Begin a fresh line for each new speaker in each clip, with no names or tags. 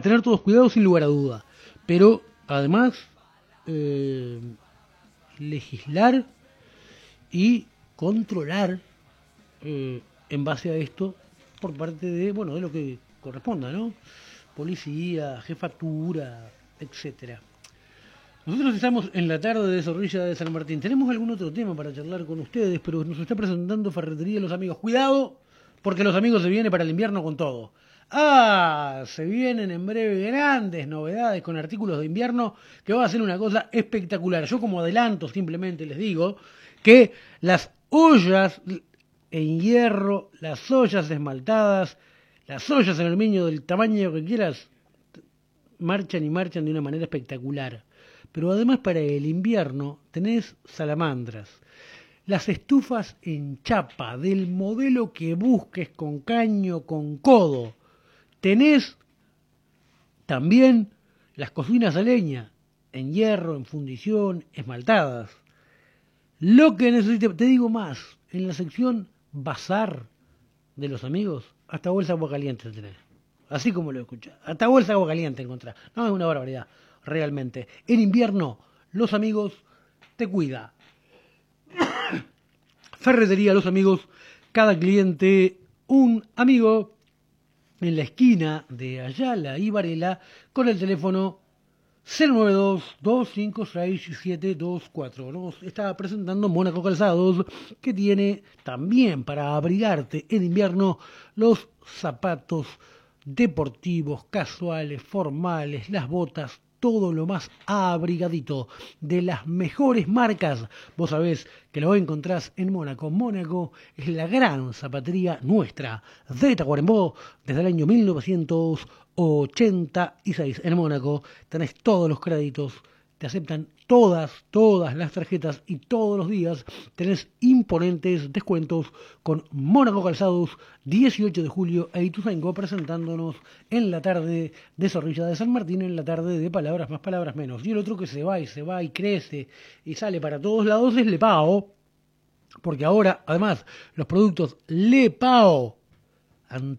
tener todos cuidado sin lugar a duda, pero además legislar y controlar en base a esto por parte de, bueno, de lo que corresponda, ¿no? Policía, jefatura, etcétera. Nosotros estamos en la tarde de Zorrilla de San Martín. Tenemos algún otro tema para charlar con ustedes, pero nos está presentando Ferretería Los Amigos. Cuidado, porque Los Amigos se viene para el invierno con todo. Se vienen en breve grandes novedades con artículos de invierno que va a ser una cosa espectacular. Yo como adelanto simplemente les digo que las ollas en hierro, las ollas esmaltadas, las ollas en aluminio del tamaño que quieras, marchan y marchan de una manera espectacular. Pero además para el invierno tenés salamandras, las estufas en chapa del modelo que busques, con caño, con codo. Tenés también las cocinas a leña, en hierro, en fundición, esmaltadas. Lo que necesites, te digo más, en la sección bazar de Los Amigos, hasta bolsa de agua caliente tenés. Así como lo escuchás, hasta bolsa de agua caliente encontrás. No, es una barbaridad, realmente. En invierno, Los Amigos te cuida. Ferretería Los Amigos, cada cliente un amigo, en la esquina de Ayala y Varela, con el teléfono 092-256-724. Nos está presentando Mónaco Calzados, que tiene también para abrigarte en invierno los zapatos deportivos, casuales, formales, las botas, todo lo más abrigadito de las mejores marcas. Vos sabés que lo encontrás en Mónaco. Mónaco es la gran zapatería nuestra de Tacuarembó desde el año 1986. En Mónaco tenés todos los créditos, te aceptan todas las tarjetas y todos los días tenés imponentes descuentos con Mónaco Calzados, 18 de julio e Ituzaingó, presentándonos en la tarde de Zorrilla de San Martín, en la tarde de Palabras Más, Palabras Menos. Y el otro que se va y crece y sale para todos lados es Lepao, porque ahora además los productos Lepao han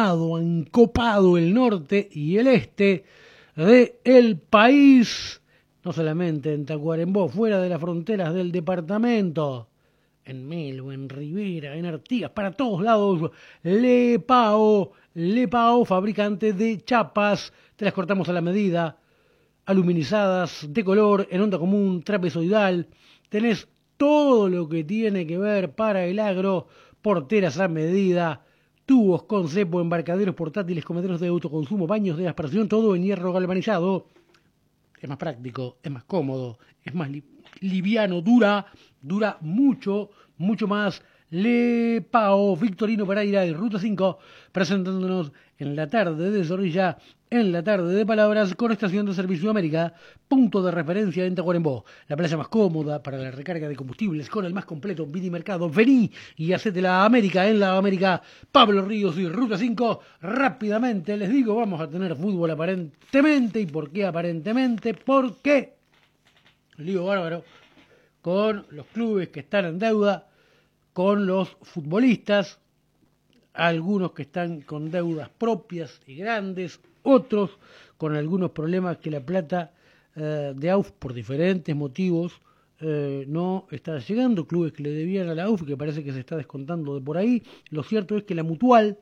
copado el norte y el este del país. No solamente en Tacuarembó, fuera de las fronteras del departamento, en Melo, en Rivera, en Artigas, para todos lados, Lepao, fabricante de chapas, te las cortamos a la medida, aluminizadas, de color, en onda común, trapezoidal, tenés todo lo que tiene que ver para el agro, porteras a medida, tubos con cepo, embarcaderos portátiles, comederos de autoconsumo, baños de aspersión, todo en hierro galvanizado. Es más práctico, es más cómodo, es más liviano, dura mucho más. Lepao, Victorino Pereira y Ruta 5, presentándonos en la tarde de Zorrilla, en la tarde de Palabras, con estación de servicio América, punto de referencia en Tacuarembó, la playa más cómoda para la recarga de combustibles, con el más completo Vinimercado. Vení y hacete la América en la América. Pablo Ríos y Ruta 5, rápidamente les digo, vamos a tener fútbol aparentemente. ¿Y por qué aparentemente? Porque, lío bárbaro, con los clubes que están en deuda, con los futbolistas, algunos que están con deudas propias y grandes, otros con algunos problemas que la plata de AUF por diferentes motivos no está llegando, clubes que le debían a la AUF, que parece que se está descontando de por ahí. Lo cierto es que la Mutual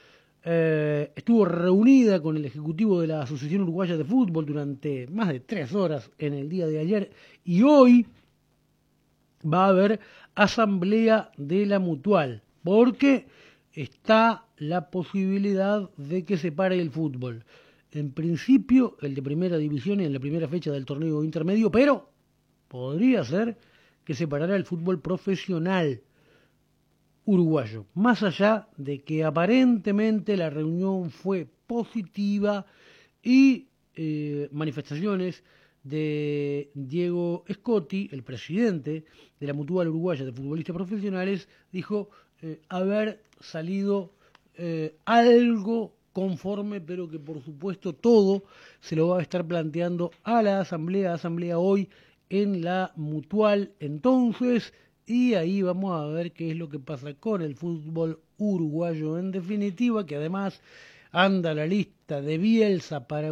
estuvo reunida con el ejecutivo de la Asociación Uruguaya de Fútbol durante más de 3 horas en el día de ayer, y hoy va a haber asamblea de la Mutual, porque está la posibilidad de que se pare el fútbol. En principio, el de primera división y en la primera fecha del torneo intermedio, pero podría ser que se parara el fútbol profesional uruguayo. Más allá de que aparentemente la reunión fue positiva y manifestaciones de Diego Scotti, el presidente de la Mutual Uruguaya de Futbolistas Profesionales, dijo haber salido algo conforme, pero que por supuesto todo se lo va a estar planteando a la asamblea hoy en la Mutual entonces, y ahí vamos a ver qué es lo que pasa con el fútbol uruguayo en definitiva, que además anda la lista de Bielsa para